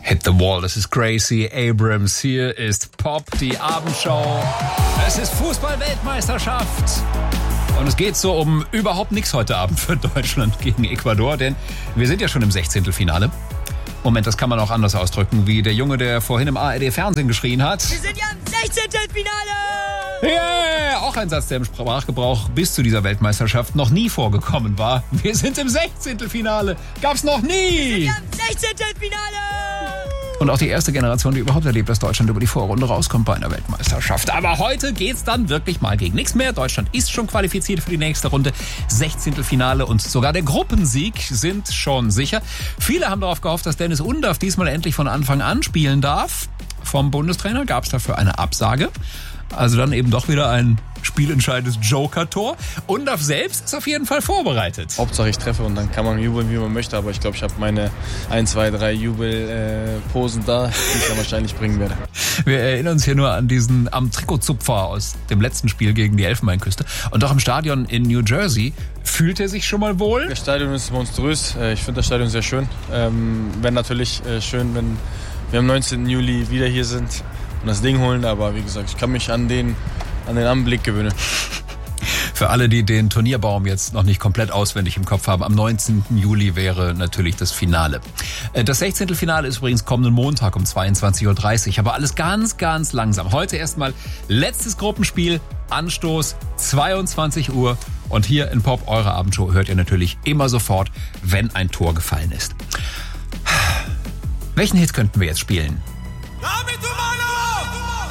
Hit the Wall, das ist Gracie Abrams. Hier ist Pop, die Abendshow. Es ist Fußball-Weltmeisterschaft. Und es geht so um überhaupt nichts heute Abend für Deutschland gegen Ecuador, denn wir sind ja schon im 16. Finale. Moment, das kann man auch anders ausdrücken, wie der Junge, der vorhin im ARD-Fernsehen geschrien hat. Wir sind ja im 16. Finale! Yeah! Auch ein Satz, der im Sprachgebrauch bis zu dieser Weltmeisterschaft noch nie vorgekommen war. Wir sind im 16. Finale. Gab's noch nie! Wir sind ja im 16. Finale! Und auch die erste Generation, die überhaupt erlebt, dass Deutschland über die Vorrunde rauskommt bei einer Weltmeisterschaft. Aber heute geht's dann wirklich mal gegen nichts mehr. Deutschland ist schon qualifiziert für die nächste Runde. 16. Finale und sogar der Gruppensieg sind schon sicher. Viele haben darauf gehofft, dass Dennis Undaff diesmal endlich von Anfang an spielen darf. Vom Bundestrainer gab es dafür eine Absage. Also dann eben doch wieder ein spielentscheidendes Joker-Tor. Undaff selbst ist auf jeden Fall vorbereitet. Hauptsache ich treffe und dann kann man jubeln, wie man möchte. Aber ich glaube, ich habe meine 1, 2, 3 Jubelposen da, die ich dann wahrscheinlich bringen werde. Wir erinnern uns hier nur an diesen am Trikotzupfer aus dem letzten Spiel gegen die Elfenbeinküste. Und auch im Stadion in New Jersey fühlt er sich schon mal wohl. Das Stadion ist monströs. Ich finde das Stadion sehr schön. Wäre natürlich schön, wenn wir am 19. Juli wieder hier sind und das Ding holen. Aber wie gesagt, ich kann mich an den Anblick gewöhnen. Für alle, die den Turnierbaum jetzt noch nicht komplett auswendig im Kopf haben, am 19. Juli wäre natürlich das Finale. Das 16. Finale ist übrigens kommenden Montag um 22.30 Uhr. Aber alles ganz, ganz langsam. Heute erstmal letztes Gruppenspiel, Anstoß 22 Uhr. Und hier in Pop, eure Abendshow, hört ihr natürlich immer sofort, wenn ein Tor gefallen ist. Welchen Hit könnten wir jetzt spielen?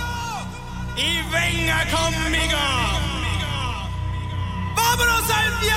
Y venga conmigo. Vámonos al